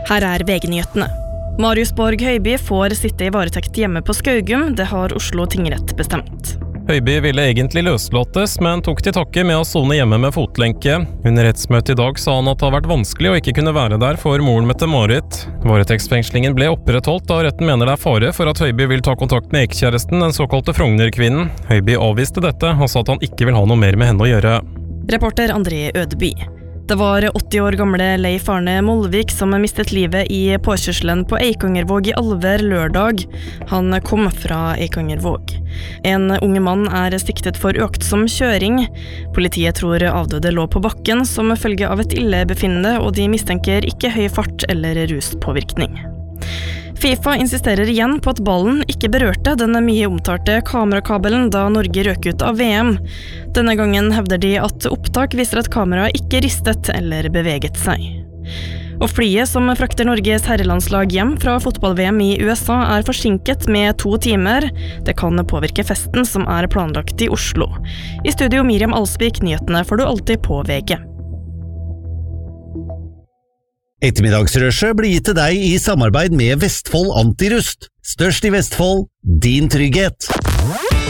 Her VG-nyhetene. Marius Borg Høiby får sitte i varetekt hjemme på Skaugum, det har Oslo tingrett bestemt. Høiby ville egentlig løslates, men tok til takke med å sone hjemme med fotlenke. Under rettsmøtet i dag sa han at det har vært vanskelig å ikke kunne være der for moren Mette-Marit. Varetektsfengslingen ble opprettholdt da retten mener det er fare for at Høiby vil ta kontakt med ekskjæresten, den såkalte Frogner-kvinnen. Høiby avviste dette og sa at han ikke vil ha noe mer med henne å gjøre. Reporter André Ødeby. Det var 80 år gamle Leif Arne Molvik som mistet livet i påkjørselen på Eikangervåg i Alver lørdag. Han kom fra Eikangervåg. En unge mann siktet for uaktsom kjøring. Politiet tror avdøde lå på bakken som følge av et illebefinnende, og de mistenker ikke høy fart eller ruspåvirkning. FIFA insisterer igjen på at ballen ikke berørte den mye omtalte kamerakabelen da Norge røk ut av VM. Denne gangen hevder de at opptak viser at kameraet ikke ristet eller beveget seg. Og flyet som frakter Norges herrelandslag hjem fra fotball-VM i USA forsinket med 2 timer. Det kan påvirke festen som planlagt i Oslo. I studio Miriam Alsvik, nyhetene får du alltid på VG. Ettermiddagsrushet blir gitt til deg i samarbeid med Vestfold Antirust. Størst i Vestfold, din trygghet.